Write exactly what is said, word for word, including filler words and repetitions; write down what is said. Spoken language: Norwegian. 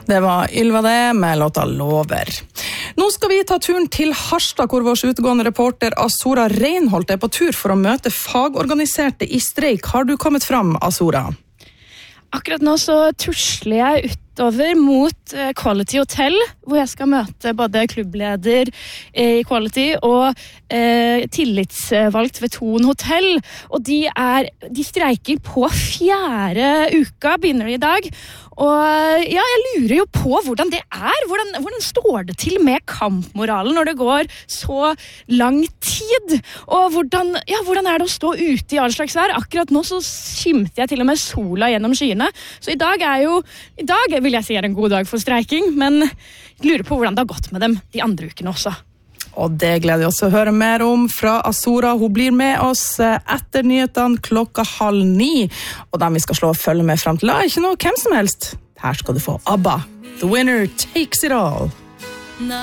Det var Ylva det med låta Lover. Nå skal vi ta turen til Harstad, hvor vår utegående reporter Azora Reinholdt er på tur for å møte fagorganiserte i streik. Har du kommet fram, Azora? Akkurat nå så tusler jeg utover mot Quality Hotel, hvor jeg skal møte både klubbleder i Quality og eh, tillitsvalgt ved Thon Hotel. Og de, er, de streiker på fjerde uka, begynner de i dag. Og ja, jeg lurer jo på hvordan det er. Hvordan, hvordan står det til med kampmoralen når det går så lang tid? Og hvordan, ja, hvordan er det å stå ute i all slags vær? Akkurat nå så skimter jeg til og med sola gjennom skyene. Så i dag er jo, i dag vil jeg si er en god dag for streiking, men jeg lurer på hvordan det har gått med dem de andre ukene også. Og det gleder vi oss å høre mer om fra Azora. Hun blir med oss etter nyhetene klokka halv ni. Og dem vi skal slå og følge med frem til, er ikke noe hvem som helst. Her skal du få ABBA. The winner takes it all.